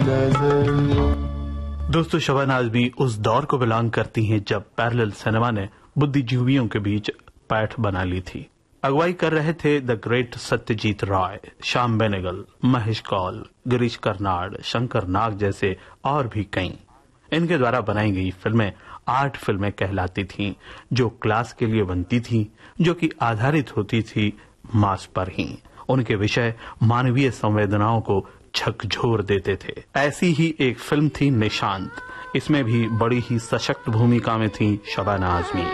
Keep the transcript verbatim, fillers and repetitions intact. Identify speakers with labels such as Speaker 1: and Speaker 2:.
Speaker 1: दोस्तों, शबाना आज़मी उस दौर को बिलोंग करती हैं जब पैरेलल सिनेमा ने बुद्धिजीवियों के बीच पैठ बना ली थी। अगुवाई कर रहे थे द ग्रेट सत्यजीत राय, श्याम बेनेगल, महेश कौल, गिरीश कर्नाड, शंकर नाग जैसे और भी कई। इनके द्वारा बनाई गई फिल्में आर्ट फिल्में कहलाती थीं, जो क्लास के लिए बनती थीं, जो कि आधारित होती थी मास पर ही। उनके विषय मानवीय संवेदनाओं को झकझोर देते थे। ऐसी ही एक फिल्म थी निशांत। इसमें भी बड़ी ही सशक्त भूमिका में थी शबाना आज़मी।